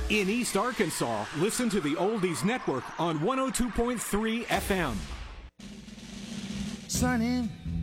In East Arkansas, listen to the Oldies Network on 102.3 FM. Sign in